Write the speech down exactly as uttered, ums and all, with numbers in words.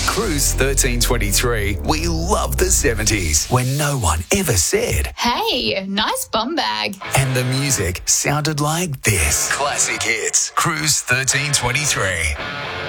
Cruise thirteen twenty-three, we love the seventies, when no one ever said, "Hey, nice bum bag." And the music sounded like this. Classic hits. Cruise thirteen twenty-three.